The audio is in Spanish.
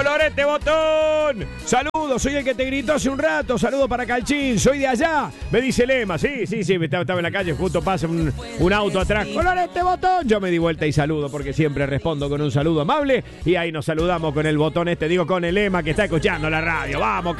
Colorete Botón. Saludos, soy el que te gritó hace un rato. Saludos para Calchín, soy de allá. Me dice Lema, sí, estaba en la calle, justo pasa un auto atrás. Colorete Botón. Yo me di vuelta y saludo porque siempre respondo con un saludo amable. Y ahí nos saludamos con el botón digo con el Lema que está escuchando la radio. Vamos,